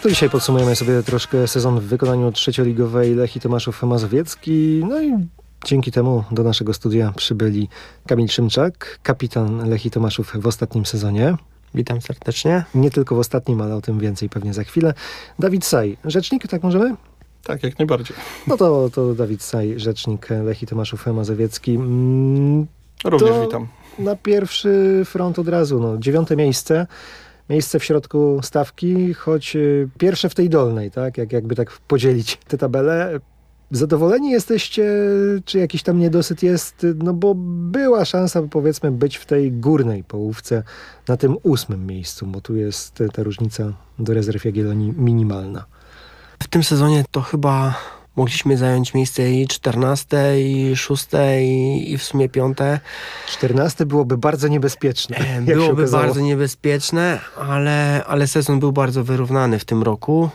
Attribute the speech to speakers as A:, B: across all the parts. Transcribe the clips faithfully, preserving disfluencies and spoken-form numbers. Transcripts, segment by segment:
A: To dzisiaj podsumujemy sobie troszkę sezon w wykonaniu trzecioligowej Lechii Tomaszów Mazowiecki. No i dzięki temu do naszego studia przybyli Kamil Szymczak, kapitan Lechii Tomaszów w ostatnim sezonie.
B: Witam serdecznie.
A: Nie tylko w ostatnim, ale o tym więcej pewnie za chwilę. Dawid Saj, rzecznik, tak możemy?
C: Tak, jak najbardziej.
A: No to, to Dawid Saj, rzecznik Lechii Tomaszów Mazowiecki. Mm,
C: Również
A: to
C: witam.
A: Na pierwszy front od razu, no, dziewiąte miejsce. Miejsce w środku stawki, choć y, pierwsze w tej dolnej, tak? Jak, jakby tak podzielić tę tabelę. Zadowoleni jesteście, czy jakiś tam niedosyt jest? No bo była szansa, powiedzmy, być w tej górnej połówce na tym ósmym miejscu, bo tu jest ta różnica do rezerw Jagiellonii minimalna.
B: W tym sezonie to chyba mogliśmy zająć miejsce i czternaste, i szóste, i, i w sumie piąte.
A: czternaste byłoby bardzo niebezpieczne.
B: Byłoby bardzo niebezpieczne, ale, ale sezon był bardzo wyrównany w tym roku.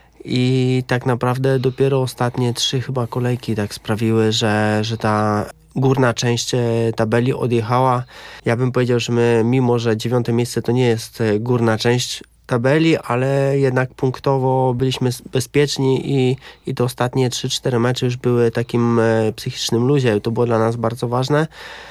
B: I tak naprawdę dopiero ostatnie trzy chyba kolejki tak sprawiły, że, że ta górna część tabeli odjechała. Ja bym powiedział, że my, mimo że dziewiąte miejsce to nie jest górna część tabeli, ale jednak punktowo byliśmy bezpieczni i, i te ostatnie trzy cztery mecze już były takim e, psychicznym luzie. To było dla nas bardzo ważne,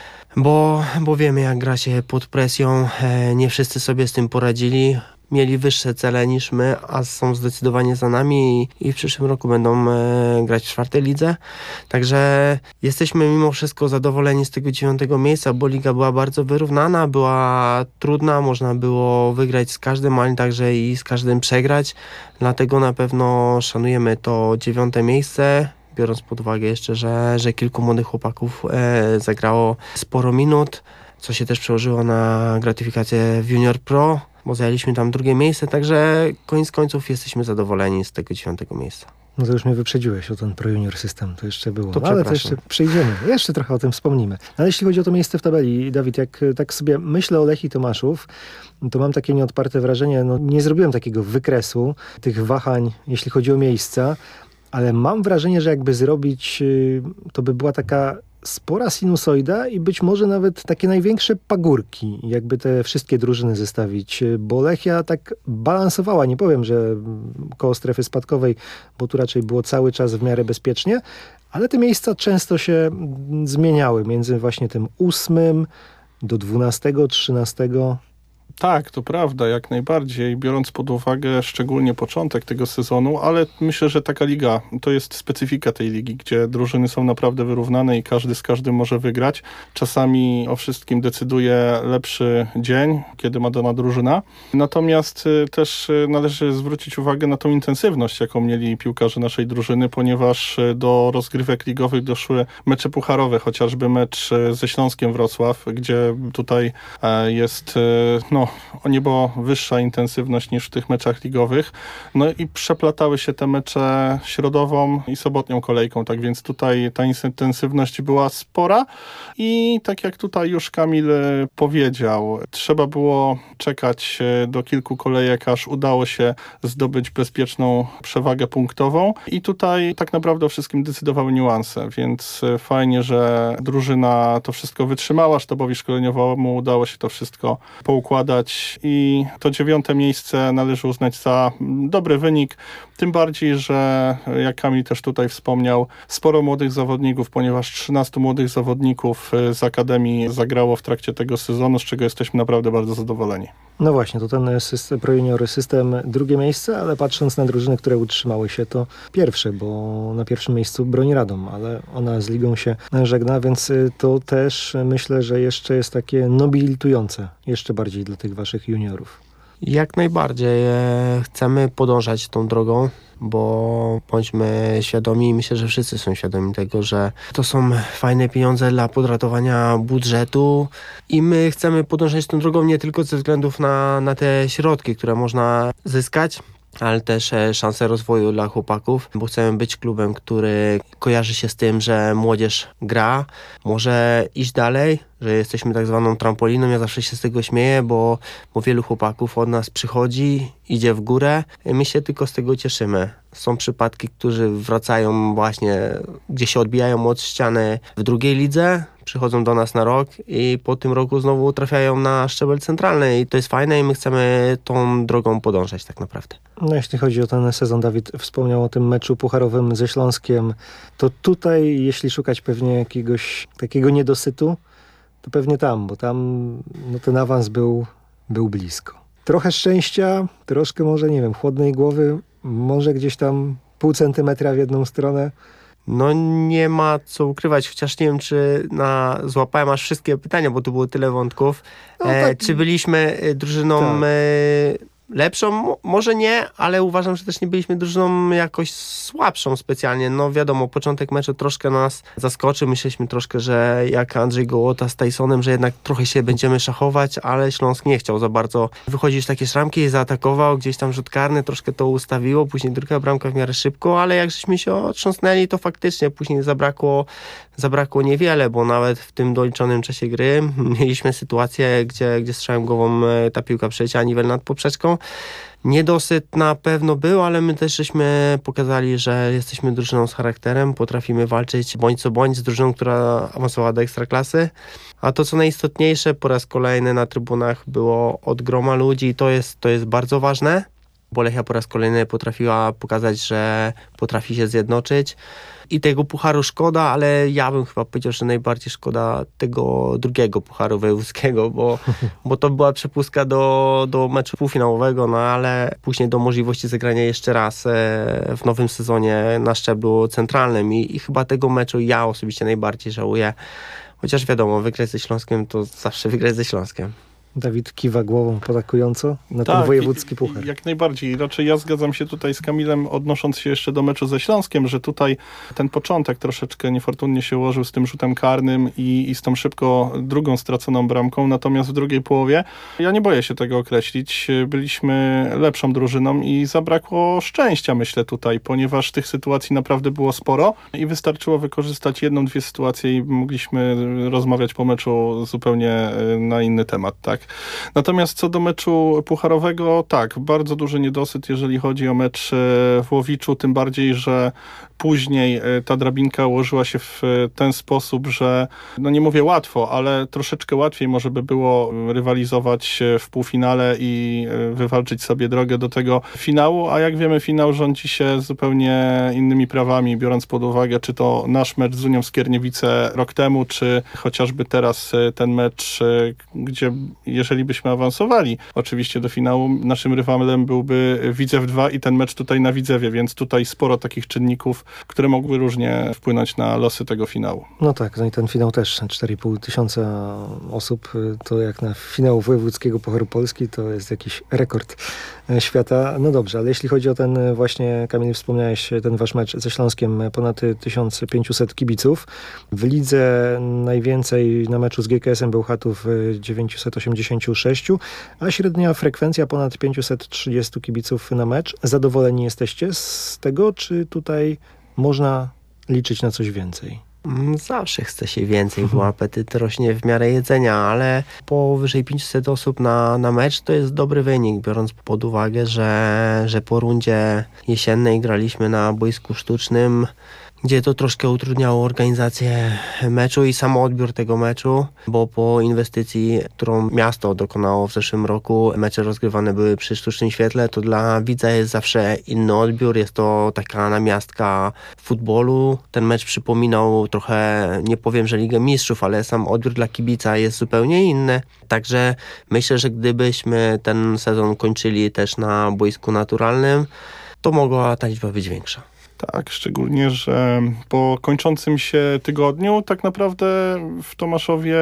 B: bo, bo wiemy, jak gra się pod presją. E, nie wszyscy sobie z tym poradzili. Mieli wyższe cele niż my, a są zdecydowanie za nami i, i w przyszłym roku będą e, grać w czwartej lidze. Także jesteśmy mimo wszystko zadowoleni z tego dziewiątego miejsca, bo liga była bardzo wyrównana, była trudna, można było wygrać z każdym, ale także i z każdym przegrać. Dlatego na pewno szanujemy to dziewiąte miejsce, biorąc pod uwagę jeszcze, że, że kilku młodych chłopaków e, zagrało sporo minut, co się też przełożyło na gratyfikację w Junior Pro, bo zajęliśmy tam drugie miejsce, także koniec końców jesteśmy zadowoleni z tego dziewiątego miejsca.
A: No to już mnie wyprzedziłeś o ten Pro Junior System, to jeszcze było.
B: To
A: no, ale to jeszcze przyjdziemy, jeszcze trochę o tym wspomnimy. Ale jeśli chodzi o to miejsce w tabeli, Dawid, jak tak sobie myślę o Lechii Tomaszów, to mam takie nieodparte wrażenie, no nie zrobiłem takiego wykresu tych wahań, jeśli chodzi o miejsca, ale mam wrażenie, że jakby zrobić, to by była taka spora sinusoida i być może nawet takie największe pagórki, jakby te wszystkie drużyny zestawić, bo Lechia tak balansowała, nie powiem, że koło strefy spadkowej, bo tu raczej było cały czas w miarę bezpiecznie, ale te miejsca często się zmieniały między właśnie tym ósmym do dwunastego, trzynastego.
C: Tak, to prawda, jak najbardziej, biorąc pod uwagę szczególnie początek tego sezonu, ale myślę, że taka liga, to jest specyfika tej ligi, gdzie drużyny są naprawdę wyrównane i każdy z każdym może wygrać. Czasami o wszystkim decyduje lepszy dzień, kiedy ma dana drużyna. Natomiast też należy zwrócić uwagę na tą intensywność, jaką mieli piłkarze naszej drużyny, ponieważ do rozgrywek ligowych doszły mecze pucharowe, chociażby mecz ze Śląskiem Wrocław, gdzie tutaj jest no o niebo wyższa intensywność niż w tych meczach ligowych. No i przeplatały się te mecze środową i sobotnią kolejką, tak więc tutaj ta intensywność była spora i tak jak tutaj już Kamil powiedział, trzeba było czekać do kilku kolejek, aż udało się zdobyć bezpieczną przewagę punktową i tutaj tak naprawdę o wszystkim decydowały niuanse, więc fajnie, że drużyna to wszystko wytrzymała, sztabowi szkoleniowemu udało się to wszystko poukładać i to dziewiąte miejsce należy uznać za dobry wynik, tym bardziej, że jak Kamil też tutaj wspomniał, sporo młodych zawodników, ponieważ trzynastu młodych zawodników z Akademii zagrało w trakcie tego sezonu, z czego jesteśmy naprawdę bardzo zadowoleni.
A: No właśnie, to ten system, Pro Junior System drugie miejsce, ale patrząc na drużyny, które utrzymały się, to pierwsze, bo na pierwszym miejscu broni Radom, ale ona z ligą się żegna, więc to też myślę, że jeszcze jest takie nobilitujące, jeszcze bardziej dla tych waszych juniorów.
B: Jak najbardziej chcemy podążać tą drogą, bo bądźmy świadomi, myślę, że wszyscy są świadomi tego, że to są fajne pieniądze dla podratowania budżetu i my chcemy podążać tą drogą nie tylko ze względów na, na te środki, które można zyskać, ale też szanse rozwoju dla chłopaków, bo chcemy być klubem, który kojarzy się z tym, że młodzież gra, może iść dalej, że jesteśmy tak zwaną trampoliną. Ja zawsze się z tego śmieję, bo, bo wielu chłopaków od nas przychodzi, idzie w górę. My się tylko z tego cieszymy. Są przypadki, którzy wracają właśnie, gdzie się odbijają od ściany w drugiej lidze, przychodzą do nas na rok i po tym roku znowu trafiają na szczebel centralny i to jest fajne i my chcemy tą drogą podążać tak naprawdę.
A: No jeśli chodzi o ten sezon, Dawid wspomniał o tym meczu pucharowym ze Śląskiem, to tutaj, jeśli szukać pewnie jakiegoś takiego niedosytu, to pewnie tam, bo tam no, ten awans był, był blisko. Trochę szczęścia, troszkę może, nie wiem, chłodnej głowy, może gdzieś tam pół centymetra w jedną stronę.
B: No nie ma co ukrywać, chociaż nie wiem, czy na, złapałem aż wszystkie pytania, bo tu było tyle wątków.
A: No, tak.
B: e, czy byliśmy drużyną
A: Tak.
B: e, lepszą? Mo- może nie, ale uważam, że też nie byliśmy drużyną jakoś słabszą specjalnie. No wiadomo, początek meczu troszkę nas zaskoczył. Myśleliśmy troszkę, że jak Andrzej Gołota z Tysonem, że jednak trochę się będziemy szachować, ale Śląsk nie chciał za bardzo wychodzić w takie szramki i zaatakował. Gdzieś tam rzut karny, troszkę to ustawiło. Później druga bramka w miarę szybko, ale jak żeśmy się otrząsnęli, to faktycznie później zabrakło, zabrakło niewiele, bo nawet w tym doliczonym czasie gry mieliśmy sytuację, gdzie, gdzie strzałem głową ta piłka przeleciała nivel nad poprzeczką. Niedosyt na pewno był, ale my też żeśmy pokazali, że jesteśmy drużyną z charakterem, potrafimy walczyć bądź co bądź z drużyną, która awansowała do Ekstraklasy. A to, co najistotniejsze, po raz kolejny na trybunach było od groma ludzi i to jest, to jest bardzo ważne, bo Lechia po raz kolejny potrafiła pokazać, że potrafi się zjednoczyć. I tego pucharu szkoda, ale ja bym chyba powiedział, że najbardziej szkoda tego drugiego pucharu wojewódzkiego, bo, bo to była przepustka do, do meczu półfinałowego, no ale później do możliwości zagrania jeszcze raz w nowym sezonie na szczeblu centralnym i, i chyba tego meczu ja osobiście najbardziej żałuję. Chociaż wiadomo, wygrać ze Śląskiem to zawsze wygrać ze Śląskiem.
A: Dawid kiwa głową potakująco na
C: Tak,
A: ten wojewódzki puchar.
C: Jak najbardziej. Raczej ja zgadzam się tutaj z Kamilem, odnosząc się jeszcze do meczu ze Śląskiem, że tutaj ten początek troszeczkę niefortunnie się ułożył z tym rzutem karnym i, i z tą szybko drugą straconą bramką, natomiast w drugiej połowie, ja nie boję się tego określić, byliśmy lepszą drużyną i zabrakło szczęścia, myślę tutaj, ponieważ tych sytuacji naprawdę było sporo i wystarczyło wykorzystać jedną, dwie sytuacje i mogliśmy rozmawiać po meczu zupełnie na inny temat, tak? Natomiast co do meczu pucharowego, tak, bardzo duży niedosyt, jeżeli chodzi o mecz w Łowiczu, tym bardziej, że później ta drabinka ułożyła się w ten sposób, że, no nie mówię łatwo, ale troszeczkę łatwiej może by było rywalizować w półfinale i wywalczyć sobie drogę do tego finału, a jak wiemy, finał rządzi się zupełnie innymi prawami, biorąc pod uwagę, czy to nasz mecz z Unią Skierniewice rok temu, czy chociażby teraz ten mecz, gdzie jeżeli byśmy awansowali oczywiście do finału, naszym rywalem byłby Widzew dwa i ten mecz tutaj na Widzewie, więc tutaj sporo takich czynników, które mogły różnie wpłynąć na losy tego finału.
A: No tak, no i ten finał też, cztery i pół tysiąca osób, to jak na finał wojewódzkiego Pucharu Polski, to jest jakiś rekord świata. No dobrze, ale jeśli chodzi o ten właśnie, Kamil, wspomniałeś, ten wasz mecz ze Śląskiem, ponad tysiąc pięćset kibiców. W lidze najwięcej na meczu z G K S-em Bełchatów dziewięćset osiemdziesiąt sześć, a średnia frekwencja ponad pięćset trzydzieści kibiców na mecz. Zadowoleni jesteście z tego, czy tutaj można liczyć na coś więcej?
B: Zawsze chce się więcej, bo apetyt rośnie w miarę jedzenia, ale powyżej pięćset osób na, na mecz to jest dobry wynik, biorąc pod uwagę, że, że po rundzie jesiennej graliśmy na boisku sztucznym, gdzie to troszkę utrudniało organizację meczu i sam odbiór tego meczu, bo po inwestycji, którą miasto dokonało w zeszłym roku, mecze rozgrywane były przy sztucznym świetle, to dla widza jest zawsze inny odbiór, jest to taka namiastka futbolu. Ten mecz przypominał trochę, nie powiem, że Ligę Mistrzów, ale sam odbiór dla kibica jest zupełnie inny. Także myślę, że gdybyśmy ten sezon kończyli też na boisku naturalnym, to mogła ta liczba być większa.
C: Tak, szczególnie, że po kończącym się tygodniu tak naprawdę w Tomaszowie,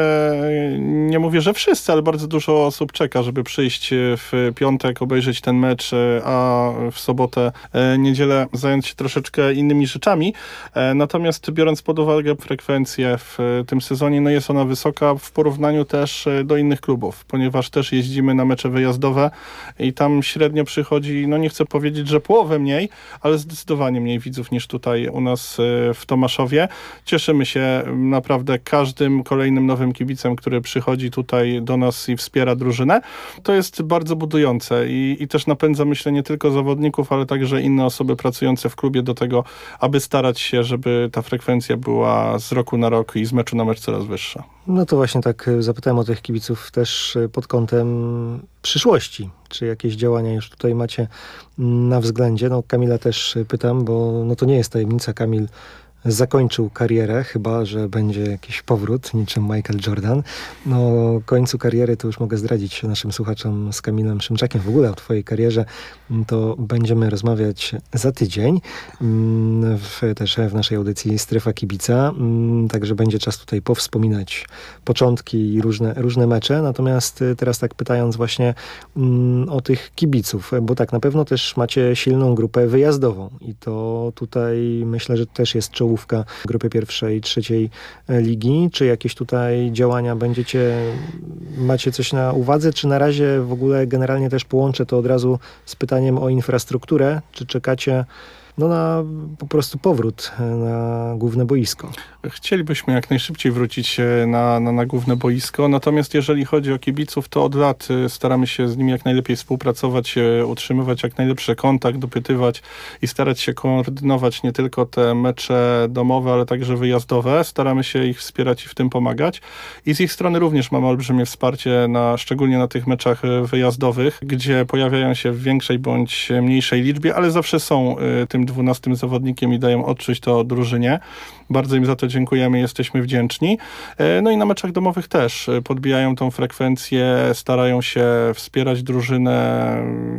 C: nie mówię, że wszyscy, ale bardzo dużo osób czeka, żeby przyjść w piątek, obejrzeć ten mecz, a w sobotę, niedzielę zająć się troszeczkę innymi rzeczami. Natomiast biorąc pod uwagę frekwencję w tym sezonie, no jest ona wysoka w porównaniu też do innych klubów, ponieważ też jeździmy na mecze wyjazdowe i tam średnio przychodzi, no nie chcę powiedzieć, że połowę mniej, ale zdecydowanie mniej widzów kibiców niż tutaj u nas w Tomaszowie. Cieszymy się naprawdę każdym kolejnym nowym kibicem, który przychodzi tutaj do nas i wspiera drużynę. To jest bardzo budujące i, i też napędza, myślę, nie tylko zawodników, ale także inne osoby pracujące w klubie do tego, aby starać się, żeby ta frekwencja była z roku na rok i z meczu na mecz coraz wyższa.
A: No to właśnie tak zapytałem o tych kibiców też pod kątem przyszłości. Czy jakieś działania już tutaj macie na względzie? No Kamila też pytam, bo no to nie jest tajemnica. Kamil zakończył karierę, chyba że będzie jakiś powrót, niczym Michael Jordan. No o końcu kariery to już mogę zdradzić naszym słuchaczom z Kamilem Szymczakiem. W ogóle o twojej karierze to będziemy rozmawiać za tydzień. W, też w naszej audycji Strefa Kibica. Także będzie czas tutaj powspominać początki i różne, różne mecze. Natomiast teraz tak pytając właśnie o tych kibiców, bo tak, na pewno też macie silną grupę wyjazdową i to tutaj myślę, że też jest czołówka w grupie pierwszej, trzeciej ligi. Czy jakieś tutaj działania będziecie, macie coś na uwadze, czy na razie w ogóle generalnie też połączę to od razu z pytaniem o infrastrukturę, czy czekacie no na po prostu powrót na główne boisko?
C: Chcielibyśmy jak najszybciej wrócić na, na, na główne boisko, natomiast jeżeli chodzi o kibiców, to od lat staramy się z nimi jak najlepiej współpracować, utrzymywać jak najlepszy kontakt, dopytywać i starać się koordynować nie tylko te mecze domowe, ale także wyjazdowe. Staramy się ich wspierać i w tym pomagać. I z ich strony również mamy olbrzymie wsparcie, na, szczególnie na tych meczach wyjazdowych, gdzie pojawiają się w większej bądź mniejszej liczbie, ale zawsze są tym dwunastym zawodnikiem i dają odczuć to drużynie. Bardzo im za to dziękujemy, jesteśmy wdzięczni. No i na meczach domowych też podbijają tą frekwencję, starają się wspierać drużynę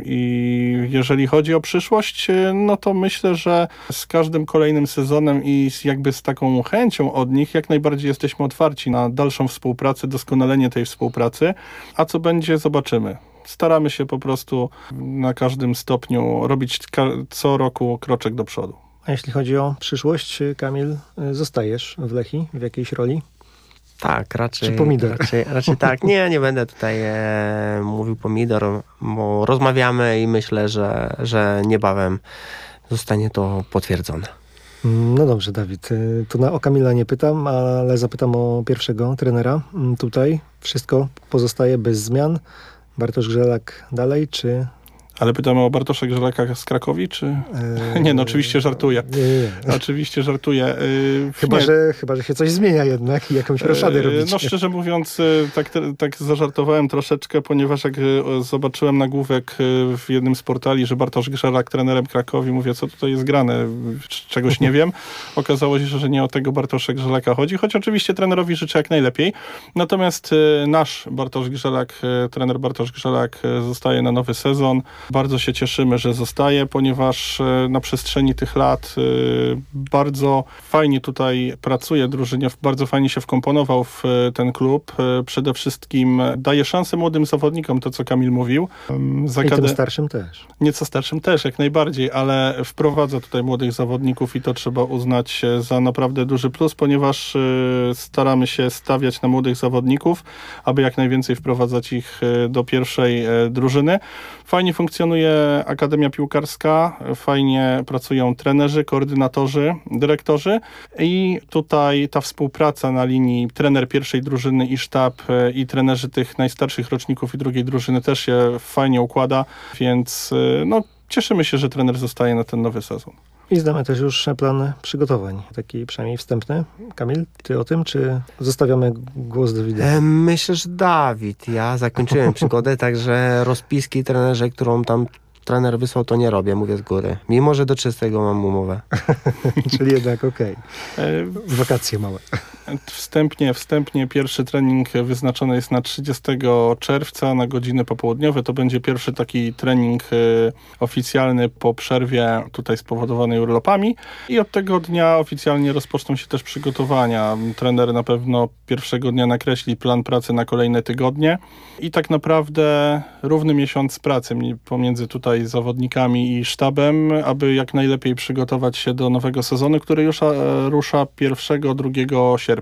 C: i jeżeli chodzi o przyszłość, no to myślę, że z każdym kolejnym sezonem i z jakby z taką chęcią od nich jak najbardziej jesteśmy otwarci na dalszą współpracę, doskonalenie tej współpracy, a co będzie, zobaczymy. Staramy się po prostu na każdym stopniu robić co roku kroczek do przodu.
A: A jeśli chodzi o przyszłość, Kamil, zostajesz w Lechii w jakiejś roli?
B: Tak, raczej.
A: Czy pomidor?
B: Raczej, raczej tak. Nie, nie będę tutaj e, mówił pomidor, bo rozmawiamy i myślę, że, że niebawem zostanie to potwierdzone.
A: No dobrze, Dawid. Tu na, o Kamila nie pytam, ale zapytam o pierwszego trenera. Tutaj wszystko pozostaje bez zmian. Bartosz Grzelak dalej, czy...
C: Ale pytamy o Bartosza Grzelaka z Krakowi, czy... Eee, nie, no oczywiście żartuję. Nie, nie, nie. Oczywiście żartuję. Yy,
A: chyba, że, chyba, że się coś zmienia jednak i jakąś roszadę yy, robicie.
C: No szczerze mówiąc, tak, tak zażartowałem troszeczkę, ponieważ jak zobaczyłem nagłówek w jednym z portali, że Bartosz Grzelak trenerem Krakowi, mówię, co tutaj jest grane, czegoś nie wiem. Okazało się, że nie o tego Bartosza Grzelaka chodzi, choć oczywiście trenerowi życzę jak najlepiej. Natomiast nasz Bartosz Grzelak, trener Bartosz Grzelak zostaje na nowy sezon. Bardzo się cieszymy, że zostaje, ponieważ na przestrzeni tych lat bardzo fajnie tutaj pracuje drużynie, bardzo fajnie się wkomponował w ten klub. Przede wszystkim daje szansę młodym zawodnikom, to co Kamil mówił.
A: Zakady... I tym starszym też.
C: Nieco starszym też, jak najbardziej, ale wprowadza tutaj młodych zawodników i to trzeba uznać za naprawdę duży plus, ponieważ staramy się stawiać na młodych zawodników, aby jak najwięcej wprowadzać ich do pierwszej drużyny. Fajnie funkcjonuje Akademia Piłkarska, fajnie pracują trenerzy, koordynatorzy, dyrektorzy i tutaj ta współpraca na linii trener pierwszej drużyny i sztab i trenerzy tych najstarszych roczników i drugiej drużyny też się fajnie układa, więc no, cieszymy się, że trener zostaje na ten nowy sezon.
A: I znamy też już plan przygotowań, taki przynajmniej wstępny. Kamil, ty o tym, czy zostawiamy głos Dawidowi?
B: E, myślę, że Dawid. Ja zakończyłem przygodę, także rozpiski trenerze, którą tam trener wysłał, to nie robię, mówię z góry. Mimo, że do trzystego mam umowę.
A: Czyli jednak okej. Okay. Wakacje małe.
C: Wstępnie, wstępnie pierwszy trening wyznaczony jest na trzydziestego czerwca na godziny popołudniowe. To będzie pierwszy taki trening y, oficjalny po przerwie tutaj spowodowanej urlopami i od tego dnia oficjalnie rozpoczną się też przygotowania. Trener na pewno pierwszego dnia nakreśli plan pracy na kolejne tygodnie i tak naprawdę równy miesiąc pracy pomiędzy tutaj zawodnikami i sztabem, aby jak najlepiej przygotować się do nowego sezonu, który już rusza pierwszego drugiego sierpnia.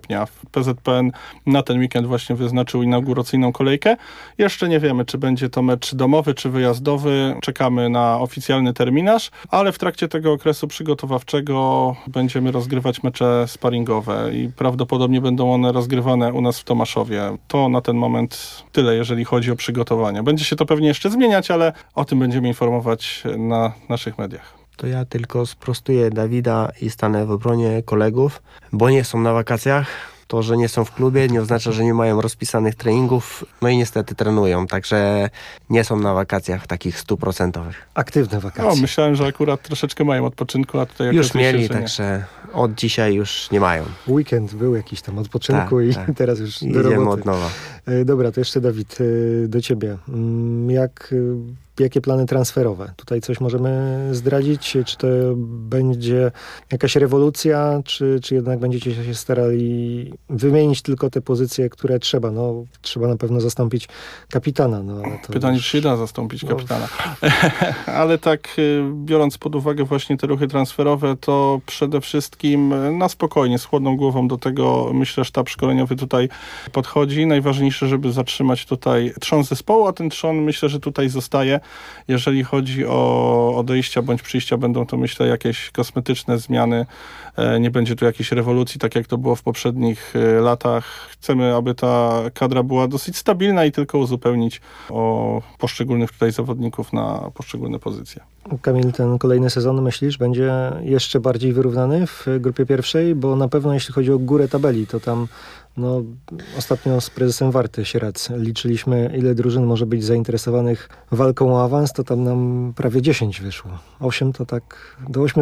C: sierpnia. P Z P N na ten weekend właśnie wyznaczył inauguracyjną kolejkę. Jeszcze nie wiemy, czy będzie to mecz domowy, czy wyjazdowy. Czekamy na oficjalny terminarz, ale w trakcie tego okresu przygotowawczego będziemy rozgrywać mecze sparingowe i prawdopodobnie będą one rozgrywane u nas w Tomaszowie. To na ten moment tyle, jeżeli chodzi o przygotowania. Będzie się to pewnie jeszcze zmieniać, ale o tym będziemy informować na naszych mediach.
B: To ja tylko sprostuję Dawida i stanę w obronie kolegów, bo nie są na wakacjach. To, że nie są w klubie, nie oznacza, że nie mają rozpisanych treningów. No i niestety trenują, także nie są na wakacjach takich stuprocentowych.
A: Aktywne wakacje.
C: O, myślałem, że akurat troszeczkę mają odpoczynku, a tutaj
B: Już
C: okazuje się,
B: mieli,
C: że nie.
B: także od dzisiaj już nie mają.
A: Weekend był jakiś tam odpoczynku
B: Tak,
A: i
B: tak.
A: teraz już do
B: Idziemy
A: roboty.
B: od nowa.
A: E, Dobra, to jeszcze Dawid, e, do ciebie. Mm, Jak, e, jakie plany transferowe? Tutaj coś możemy zdradzić? Czy to będzie jakaś rewolucja, czy, czy jednak będziecie się starali wymienić tylko te pozycje, które trzeba? No, trzeba na pewno zastąpić kapitana. No, ale to
C: Pytanie,
A: już-
C: czy się da zastąpić
A: No.
C: kapitana. Ale tak, y, biorąc pod uwagę właśnie te ruchy transferowe, to przede wszystkim y, na spokojnie, z chłodną głową do tego, myślę, sztab szkoleniowy tutaj podchodzi. Najważniejsze, żeby zatrzymać tutaj trzon zespołu, a ten trzon myślę, że tutaj zostaje. Jeżeli chodzi o odejścia bądź przyjścia, będą to myślę jakieś kosmetyczne zmiany. E, Nie będzie tu jakiejś rewolucji, tak jak to było w poprzednich e, latach. Chcemy, aby ta kadra była dosyć stabilna i tylko uzupełnić o poszczególnych tutaj zawodników na poszczególne pozycje.
A: Kamil, ten kolejny sezon, myślisz, będzie jeszcze bardziej wyrównany w grupie pierwszej? Bo na pewno jeśli chodzi o górę tabeli, to tam no, ostatnio z prezesem Warty Sieradz liczyliśmy, ile drużyn może być zainteresowanych walką o awans, to tam nam prawie dziesięć wyszło. osiem to tak, do ośmiu